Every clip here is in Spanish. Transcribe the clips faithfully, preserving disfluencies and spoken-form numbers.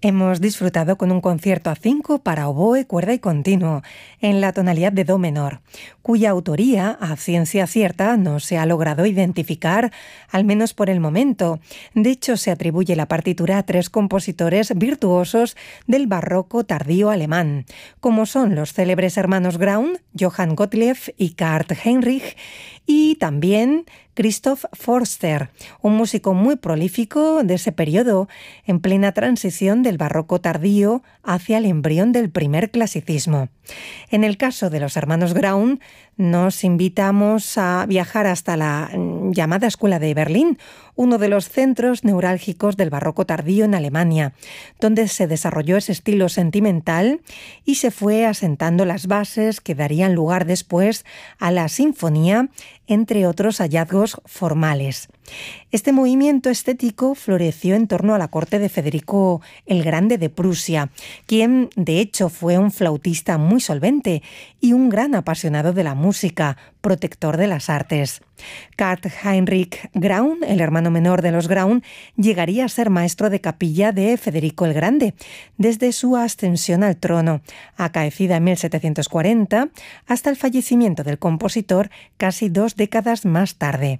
Hemos disfrutado con un concierto a cinco para oboe, cuerda y continuo, en la tonalidad de do menor, cuya autoría, a ciencia cierta, no se ha logrado identificar, al menos por el momento. De hecho, se atribuye la partitura a tres compositores virtuosos del barroco tardío alemán, como son los célebres hermanos Graun, Johann Gottlieb y Karl Heinrich, y también Christoph Forster, un músico muy prolífico de ese periodo, en plena transición del barroco tardío hacia el embrión del primer clasicismo. En el caso de los hermanos Graun, nos invitamos a viajar hasta la llamada Escuela de Berlín, uno de los centros neurálgicos del barroco tardío en Alemania, donde se desarrolló ese estilo sentimental y se fue asentando las bases que darían lugar después a la sinfonía, entre otros hallazgos formales. Este movimiento estético floreció en torno a la corte de Federico el Grande de Prusia, quien de hecho fue un flautista muy solvente y un gran apasionado de la música, protector de las artes. Karl Heinrich Graun, el hermano menor de los Graun, llegaría a ser maestro de capilla de Federico el Grande, desde su ascensión al trono, acaecida en mil setecientos cuarenta, hasta el fallecimiento del compositor casi dos décadas más tarde.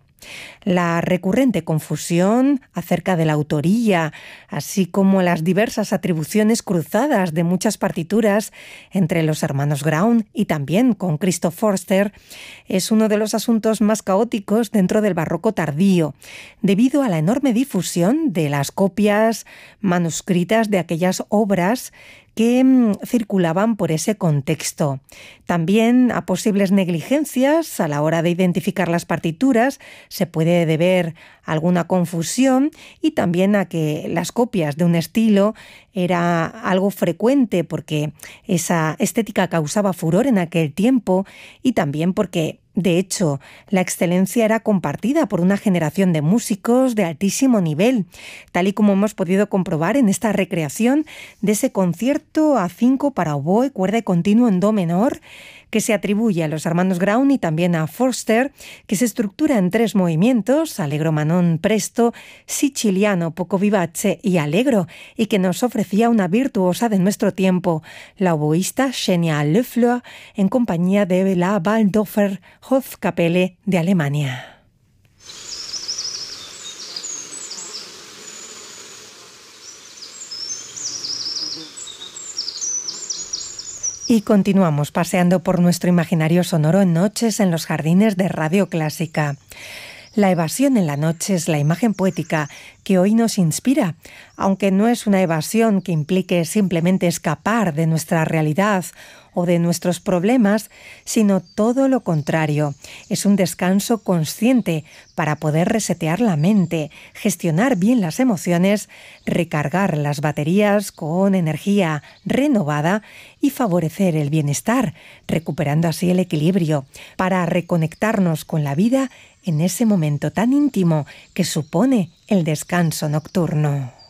La recurrente confusión acerca de la autoría, así como las diversas atribuciones cruzadas de muchas partituras entre los hermanos Graun y también con Christoph Forster, es uno de los asuntos más caóticos dentro del barroco tardío, debido a la enorme difusión de las copias manuscritas de aquellas obras que mmm, circulaban por ese contexto. También a posibles negligencias a la hora de identificar las partituras, se puede deber alguna confusión, y también a que las copias de un estilo era algo frecuente porque esa estética causaba furor en aquel tiempo, y también porque de hecho, la excelencia era compartida por una generación de músicos de altísimo nivel, tal y como hemos podido comprobar en esta recreación de ese concierto a cinco para oboe, cuerda y continuo en do menor, que se atribuye a los hermanos Graun y también a Forster, que se estructura en tres movimientos, allegro manon presto, siciliano poco vivace y allegro, y que nos ofrecía una virtuosa de nuestro tiempo, la oboísta Xenia Löffler, en compañía de la Waldorfer Hofkapelle de Alemania. Y continuamos paseando por nuestro imaginario sonoro en noches en los jardines de Radio Clásica. La evasión en la noche es la imagen poética que hoy nos inspira, aunque no es una evasión que implique simplemente escapar de nuestra realidad o de nuestros problemas, sino todo lo contrario. Es un descanso consciente para poder resetear la mente, gestionar bien las emociones, recargar las baterías con energía renovada y favorecer el bienestar, recuperando así el equilibrio, para reconectarnos con la vida en ese momento tan íntimo que supone el descanso nocturno.